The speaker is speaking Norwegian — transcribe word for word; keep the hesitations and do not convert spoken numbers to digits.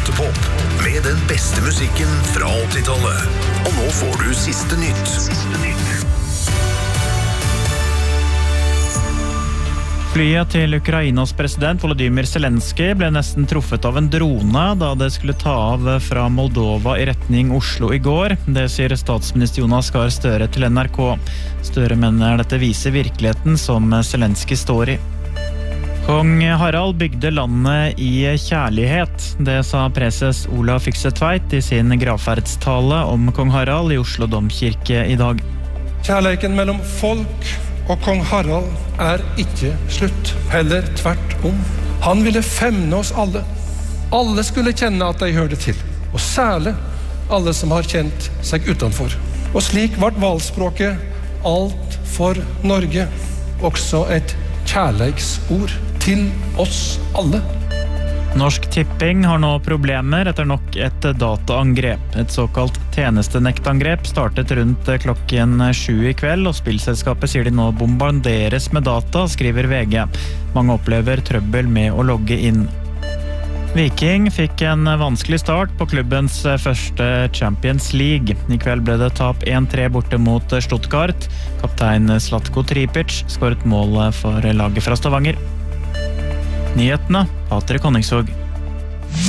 Åttepop med den beste musikken fra åttitallet. Og nå får du siste nytt. Siste nytt. Flyet til Ukrainas president Volodymyr Zelensky ble nesten truffet av en drone da det skulle ta av fra Moldova i retning Oslo i går. Det sier statsminister Jonas Gahr Støre til N R K. Støre mener dette viser virkeligheten som Zelensky står i. Kong Harald bygde landet i kjærlighet. Det sa preses Olav Fykse Tveit i sin gravferdstale om kong Harald i Oslo Domkirke i dag. Kjærleiken mellom folk og kong Harald er ikke slutt, heller tvert om. Han ville femne oss alle. Alle skulle kjenne at de hørte til, og særlig alle som har kjent seg utenfor. Og slik ble valgspråket alt for Norge, også et kjærleiksord til oss alle. Norsk Tipping har nå problemer etter nok et dataangrep. Et såkalt tjenestenektangrep startet rundt klokken sju i kveld, og spillselskapet sier de nå bombarderes med data, skriver V G. Mange opplever trøbbel med å logge inn. Viking fikk en vanskelig start på klubbens første Champions League. I kveld ble det tap en tre borte mot Stuttgart. Kaptein Zlatko Tripic skåret mål for laget fra Stavanger. Nyhetene, Patrik Honningsvåg.